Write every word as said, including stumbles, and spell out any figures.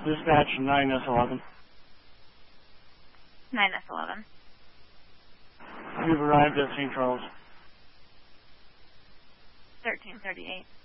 Dispatch nine S eleven. nine S eleven. You've arrived at Saint Charles. thirteen thirty-eight.